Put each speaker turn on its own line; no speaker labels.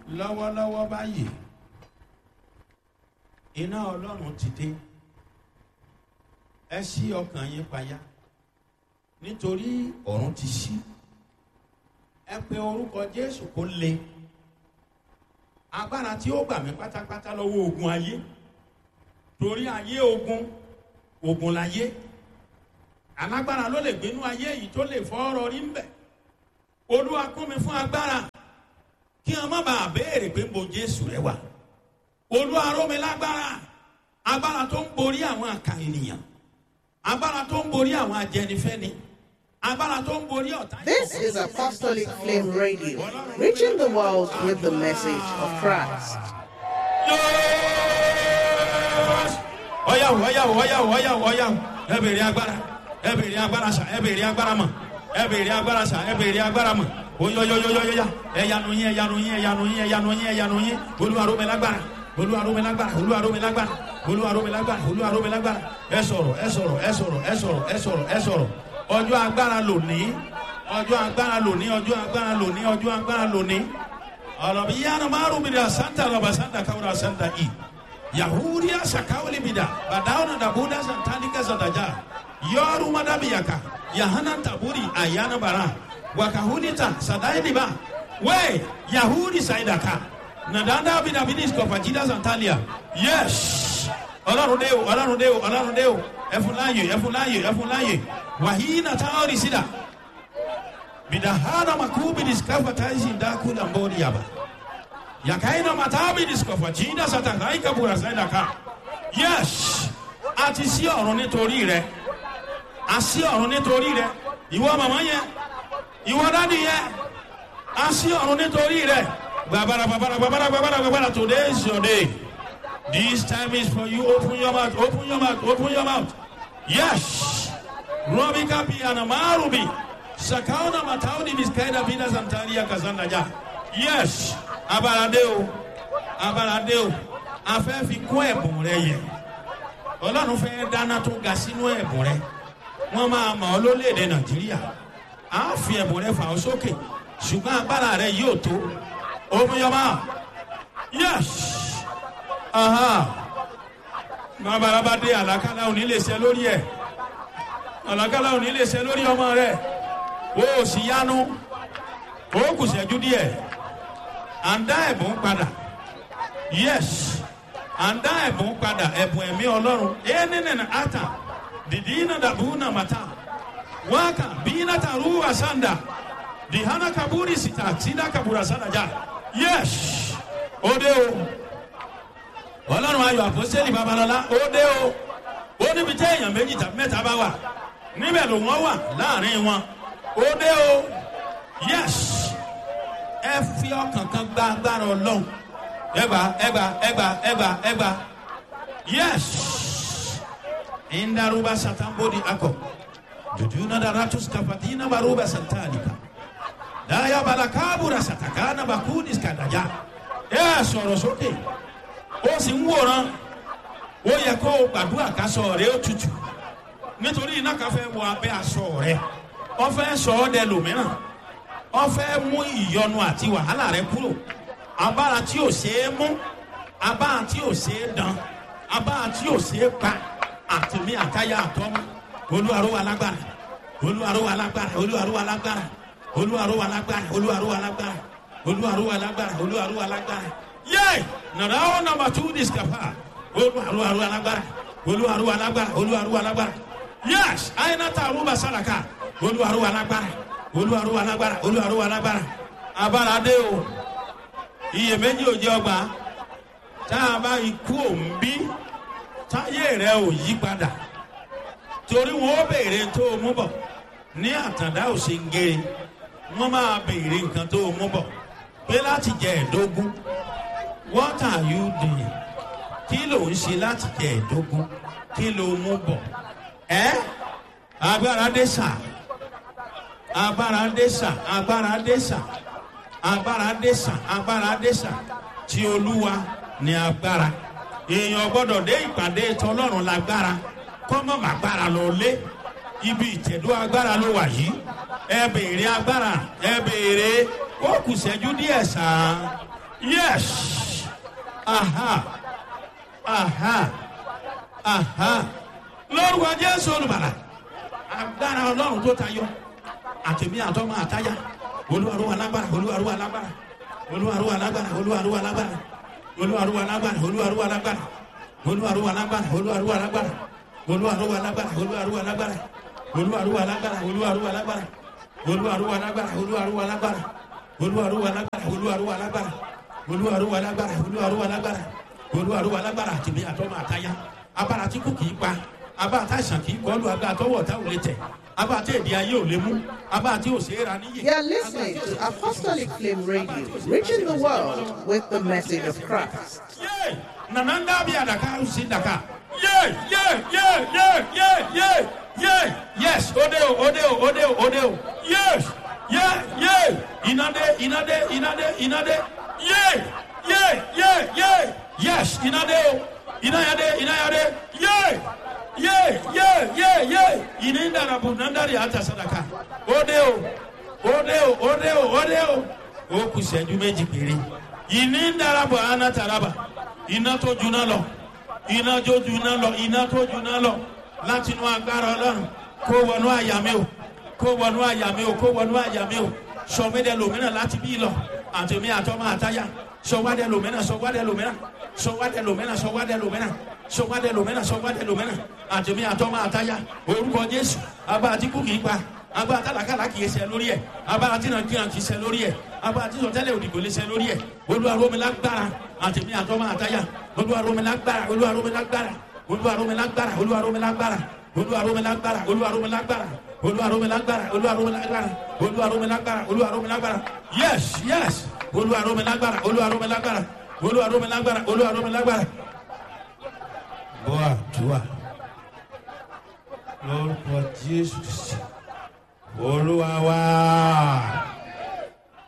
lọ́wọ́lọ́wọ́ báyìí iná ọlọ́run ti dé. Ẹ ṣí ọkàn yín payá nítorí ọ̀run ti ṣí. Ẹ pe orúkọ Jésù kó le. Agbára tí ó gbà mí pátápátá lọ́wọ́ ogun ayé. Torí ayé ogun láyé. Alágbára ló lè gbénú ayé yìí tó lè fọ́ ọ̀rọ̀ rí ń bẹ̀. Olúwa kún mi fún agbára kí wọn má bàa béèrè pé mo Jésù rẹ wà. Olúwa ró mi lágbára, agbára tó ń borí àwọn àkà ènìyàn, agbára tó ń borí àwọn ajẹnifẹ́ni, agbára tó ń borí ọ̀tá.
This is Apostolic Flame Radio, reaching the world with the message of Christ.
Ọ̀yàwó, ẹ bèrè agbára, ẹ bèrè agbára sà, ẹ bèrè agbára mọ̀, ẹ bèrè agbára sà, ẹ bèrè agbára mọ̀. Oyoyoyoyoya, ẹyanu yín, Olúwa ró mi lágbára, Olúwa ró mi lágbára, Olúwa ró mi lágbára, Olúwa ró mi lágbára, Olúwa ró mi lágbára. Ẹ sọ̀rọ̀. Ọjọ́ agbára lónìí, ọjọ́ agbára lónìí. Ọlọ́bi yánnà márùn mi dà santa lọ́ba santa kawura santa i. Yahudiya sakawuli mi dà, Bàdáwọn dàbúdà santanika sàdájà. Yọ̀rù madabiyaka, Yahana taburi ayana bara. Wakahunita sadainiba we Yahudi saidaka nadanda bidabidis kopajida santalia. Yes, Ọlọ́run dé o ẹfúnláyè wàhíínà táwọn ìsìdá bidahana makubi diskafa taisi ndakula mbori yaba yakaina matabi diskafa jida satakaika bura saidaka. Yes, àti sí ọ̀run nítorí rẹ̀, àsí ọ̀run nítorí rẹ̀. Ìwọ màmá yẹn, ìwọ dádì yẹn, a sí ọ̀run nítorí rẹ̀. Gbàbàrà, today is your day. This time is for you. Open your mouth. Yes. Robi kapi anamarubi. Sakauna mataudi miskaida bina zantaria kazanda ja. Yes. Abaradeo. A fẹ́ fi kún ẹ̀bùn rẹ yẹ. Ọlọ́run fẹ́ dáná tó ga sínú ẹ̀bùn rẹ. Wọ́n máa mọ̀ ọ́ lórílẹ̀-èdè Nàìjíríà. A fi ẹ̀bùn rẹ fà ọ́ sókè, ṣùgbọ́n agbára rẹ yóò tó. Omiyọba, yes, bàbá dé àlàkálà òní lè ṣe lórí ẹ̀, àlàkálà òní lè ṣe lórí ọmọ rẹ. O sì yanu, o kù ṣẹ́jú díẹ̀, à ń dá ẹ̀bùn padà. Yes, à ń dá ẹ̀bùn padà, ẹ̀bùn ẹ̀mí Ọlọ́run. Ẹnìnìnà ata, dìdí iná dàbúnà màtá. Waka bina taruwa sanda dihana kaburi sida kabura sanda ja. Yes, ode o Ọlọ́run ayọ̀ àpọ́sítélì Babalọ́lá, ode o ó níbi tí èèyàn méjì tàbí mẹ́ta bá wà níbẹ̀ ló wọ́n wà láàrin wọn. Ode o, yes, ẹ fi ọkàn kan gba agbára Ọlọ́run. Ẹgbà. Yes, indaruba satambodi akọ. Jujuna daratus kafatina baruba santalika. Daya balakabura satakana bakudis kadaja. Sọ̀rọ̀ sókè. Ó sì ń wòran. Ó yẹ kó o gbàdúrà kásọ rẹ ó tutù. Nítorí iná kan fẹ́ wọ abẹ́ aṣọ rẹ. Ó fẹ́ sọ ọ́ dẹ lòmíràn. Ó fẹ́ mú ìyọnu àti wàhálà rẹ kúrò. Abára tí ò ṣeé mú. Abára tí ò ṣeé dán. Abára tí ò ṣeé pa. Àtìmí àtayá àtọ́mú. Olúwa ró wa lágbára, Olúwa ró wa lágbára, Olúwa ró wa lágbára, Olúwa ró wa lágbára, Olúwa ró wa lágbára, Olúwa ró wa lágbára, Olúwa ró wa lágbára. Yay! Nàdá ó nàmbà tú discapa. Olúwa ró wa lágbára, Olúwa ró wa lágbára, Olúwa ró wa lágbára. Yes! Àyìnàtà àrùbà sàràkà. Olúwa ró wa lágbára, Olúwa ró wa lágbára, Olúwa ró wa lágbára. Abára dé o. Iyèméjì ò jẹ́ ọgbà. Tá a bá ikú òǹbí, táyé rẹ̀ ò yí padà. Torí wọn ó béèrè tó o mú bọ̀ ní àtàndá òsèǹgèrè, wọ́n máa béèrè nǹkan tó o mú bọ̀ pé láti jẹ ẹ̀dógún. What are you doing? Kí ló ń ṣe láti jẹ ẹ̀dógún? Kí ló mú bọ̀? Agbára dé sà, agbára dé sà tí Olúwa ní agbára. Èèyàn gbọ́dọ̀ dé ìpàdé tọlọ́run lágbára kọ́mọ̀ màgbára lọ lé. Ibi ìtẹ̀dó agbára ló wà yìí. Ẹ béèrè agbára, ẹ béèrè. Ó kù ṣẹ́jú díẹ̀ sàn. Yes. Aha. Aha. Aha. Lord wa Jésù olùbàlà. Agbára Ọlọ́run tó tayọ. Àtẹ̀mí àtọ́mọ àtáyà. Olúwarúwa lágbára. Olúwarúwa lágbára. Olúwarúwa lágbára. Olúwarúwa lágbára. Olúwarúwa lágbára. Olúwarúwa lágbára. Olúwarúwa lágbára. Olúwarúwa lágbára. Olúwarúwa lágbára. Olúwarúwa lágbára. Olúwarúwa lágbára. Olúwarúwa lágbára. Olúwarúwa lágbára. Olúwarúwa lágbára. Olúwarúwa lágbára. Olúwarúwa lágbára. Olúwarúwa lágbára. Olúwarúwa lágbára. Olúwarúwa lágbára. Àtẹ̀mí àtọ́mọ àtáyà. Abára tí kò kìí pa. Abá àtàìsàn kìí kọlu. Abá àtọwọ́ ọ̀tá ò lè tẹ̀. Abá àti èdè ayé ò lè mú. Abá àti òsè ra níyè.
You are listening to Apostolic Flame Radio, reaching the world with the message of Christ.
Yay! Nananda bi adaka usi daka. Yay! Yay! Yay! Yay! Yay! Yay! Yay! Yes! Odeo! Odeo! Odeo! Odeo! Yes! Yeah! Yay! Inade! Inade! Inade! Inade! Yay! Yay! Yay! Yay! Yes! Inade! Inayade! Inayade! Yay! Yay! Yay! Yay! Yay! Ininda rabu nandari ata sadaka. Odeo! Odeo! Odeo! Odeo! Ó kù ìṣẹ́jú méjì péré. Ìní ń darapọ̀ aná taraba. Iná tó juná lọ. Iná tó juná lọ. Iná tó juná lọ. Láti inú agbára Ọlọ́run. Kó wọnú àyà mi o. Kó wọnú àyà mi o. Kó wọnú àyà mi o. Sọ̀mídẹ̀ lòmíràn láti bí lọ. Àtẹ̀mí àtọ́mọ àtáyà. Sọ̀wádẹ̀ lòmíràn. Sọ̀wádẹ̀ lòmíràn. Sọ̀wádẹ̀ lòmíràn. Sọ̀wádẹ̀ lòmíràn. Sọ̀wádẹ̀ lòmíràn. Sọ̀wádẹ̀ lòmíràn. Àtẹ̀mí àtọ́mọ àtáyà. Orúkọ Jésù. Abá àti kú kìí pa. Abá àtàlàkàlà kìí ṣe lórí ẹ̀. Abá àti nàìjíríà kìí ṣe lórí ẹ̀. Abá àti sọtẹ́lẹ̀ òdìgbò lè ṣe lórí ẹ̀. Olúwa rọ̀ mí lágbára. Àtẹ̀mí àtọ́mọ àtáyà. Olúwa rọ̀ mí lágbára. Olúwa rọ̀ mí lágbára. Olúwa rọ̀ mí lágbára. Olúwa rọ̀ mí lágbára. Olúwa rọ̀ mí lágbára. Olúwa rọ̀ mí lágbára. Olúwa rọ̀ mí lágbára. Olúwa rọ̀ mí lágbára. Olúwa rọ̀ mí lágbára. Olúwa rọ̀ mí lágbára. Yes, yes. Olúwa rọ̀ mí lágbára. Olúwa rọ̀ mí lágbára. Olúwa rọ̀ mí lágbára. Olúwa rọ̀ mí lágbára. Boa, tua. Lórúkọ Jésù Kristi. Olúwa wa.